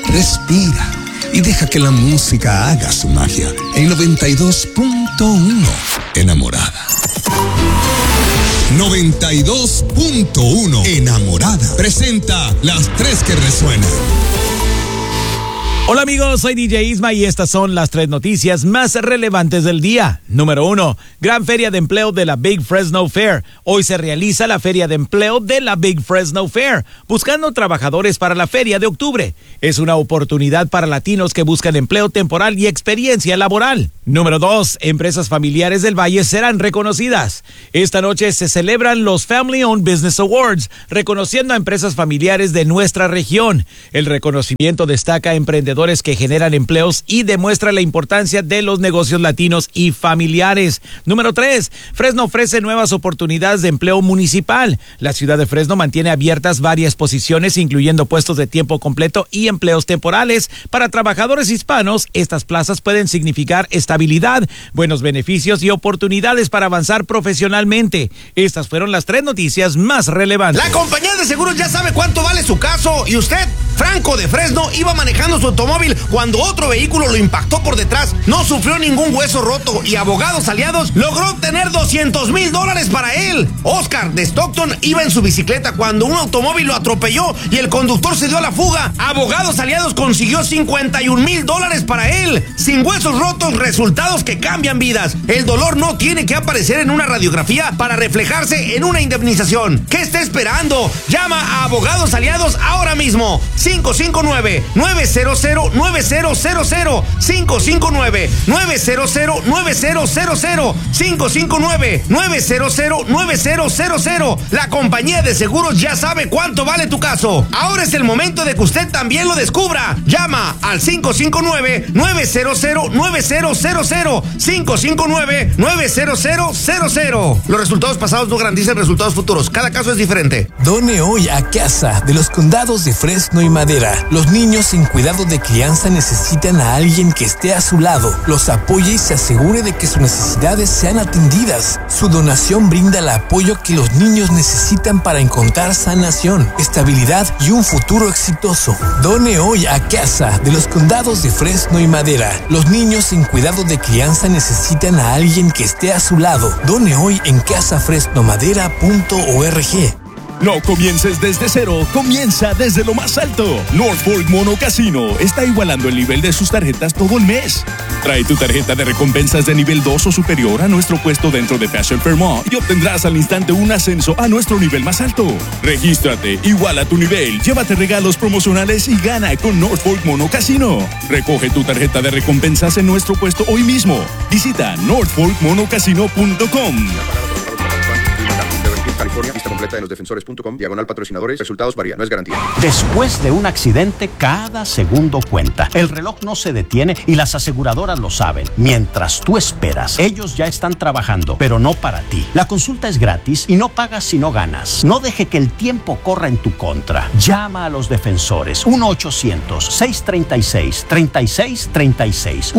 respira y deja que la música haga su magia. En 92.1 Enamorada. 92.1 Enamorada presenta las tres que resuenan. Hola amigos, soy DJ Isma y estas son las tres noticias más relevantes del día. Número 1, Gran Feria de Empleo de la Big Fresno Fair. Hoy se realiza la Feria de Empleo de la Big Fresno Fair, buscando trabajadores para la feria de octubre. Es una oportunidad para latinos que buscan empleo temporal y experiencia laboral. Número 2, empresas familiares del Valle serán reconocidas. Esta noche se celebran los Family Owned Business Awards, reconociendo a empresas familiares de nuestra región. El reconocimiento destaca a emprendedores que generan empleos y demuestra la importancia de los negocios latinos y familiares. Número 3, Fresno ofrece nuevas oportunidades de empleo municipal. La ciudad de Fresno mantiene abiertas varias posiciones, incluyendo puestos de tiempo completo y empleos temporales. Para trabajadores hispanos, estas plazas pueden significar estabilidad, buenos beneficios y oportunidades para avanzar profesionalmente. Estas fueron las tres noticias más relevantes. La compañía de seguros ya sabe cuánto vale su caso y usted, Franco de Fresno, iba manejando su automóvil cuando otro vehículo lo impactó por detrás. No sufrió ningún hueso roto y Abogados Aliados logró obtener $200,000 para él. Oscar de Stockton iba en su bicicleta cuando un automóvil lo atropelló y el conductor se dio a la fuga. Abogados Aliados consiguió $51,000 para él. Sin huesos rotos, resultados que cambian vidas. El dolor no tiene que aparecer en una radiografía para reflejarse en una indemnización. ¿Qué está esperando? Llama a Abogados Aliados ahora mismo. 559-900-9000 559-900-9000 559-900-9000. La compañía de seguros ya sabe cuánto vale tu caso. Ahora es el momento de que usted también lo descubra. Llama al 559-900-9000 559-900-00. Los resultados pasados no garantizan resultados futuros. Cada caso es diferente. Done hoy a Casa de los Condados de Fresno y Madera. Los niños sin cuidado de crianza necesitan a alguien que esté a su lado, los apoye y se asegure de que sus necesidades sean atendidas. Su donación brinda el apoyo que los niños necesitan para encontrar sanación, estabilidad y un futuro exitoso. Done hoy a Casa de los Condados de Fresno y Madera. Los niños sin cuidado de crianza necesitan a alguien que esté a su lado. Done hoy en casafresnomadera.org. No comiences desde cero, comienza desde lo más alto. North Fork Mono Casino está igualando el nivel de sus tarjetas todo el mes. Trae tu tarjeta de recompensas de nivel 2 o superior a nuestro puesto dentro de Fashion Fairmont y obtendrás al instante un ascenso a nuestro nivel más alto. Regístrate, iguala tu nivel, llévate regalos promocionales y gana con North Fork Mono Casino. Recoge tu tarjeta de recompensas en nuestro puesto hoy mismo. Visita northforkmonocasino.com. California, lista completa de losdefensores.com, /patrocinadores, resultados varían, no es garantía. Después de un accidente, cada segundo cuenta. El reloj no se detiene y las aseguradoras lo saben. Mientras tú esperas, ellos ya están trabajando, pero no para ti. La consulta es gratis y no pagas si no ganas. No deje que el tiempo corra en tu contra. Llama a los defensores. 1-800-636-3636.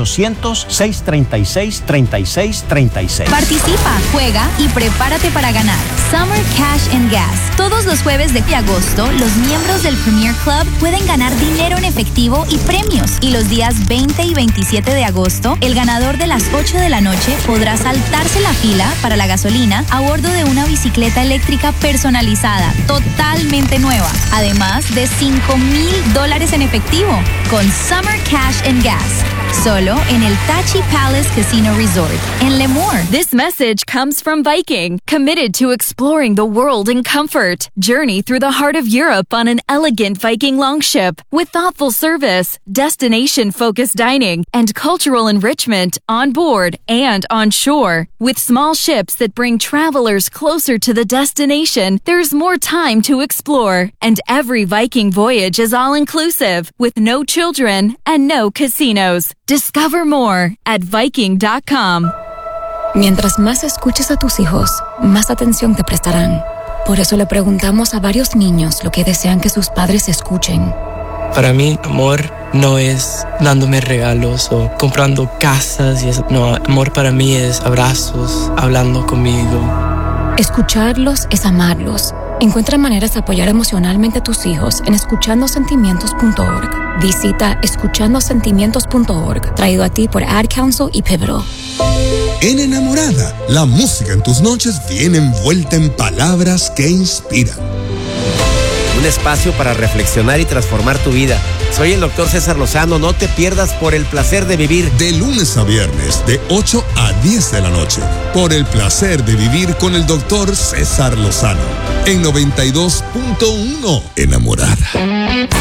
1-800-636-3636. Participa, juega y prepárate para ganar. Summer Cash and Gas. Todos los jueves de agosto, los miembros del Premier Club pueden ganar dinero en efectivo y premios. Y los días 20 y 27 de agosto, el ganador de las 8 de la noche podrá saltarse la fila para la gasolina a bordo de una bicicleta eléctrica personalizada, totalmente nueva. Además de $5,000 en efectivo con Summer Cash and Gas. Solo en el Tachi Palace Casino Resort en Lemoore. This message comes from Viking, committed to exploring the world in comfort. Journey through the heart of Europe on an elegant Viking longship with thoughtful service, destination-focused dining, and cultural enrichment on board and on shore. With small ships that bring travelers closer to the destination, there's more time to explore. And every Viking voyage is all-inclusive, with no children and no casinos. Discover more at Viking.com. Mientras más escuches a tus hijos, más atención te prestarán. Por eso le preguntamos a varios niños lo que desean que sus padres escuchen. Para mí, amor no es dándome regalos o comprando casas y eso. No, amor para mí es abrazos, hablando conmigo. Escucharlos es amarlos. Encuentra maneras de apoyar emocionalmente a tus hijos en escuchandosentimientos.org. Visita escuchandosentimientos.org, traído a ti por Ad Council y Pivotal. En Enamorada, la música en tus noches viene envuelta en palabras que inspiran. Un espacio para reflexionar y transformar tu vida. Soy el Dr. César Lozano. No te pierdas Por el Placer de Vivir. De lunes a viernes, de 8 a 10 de la noche. Por el Placer de Vivir con el Dr. César Lozano. En 92.1 Enamorada.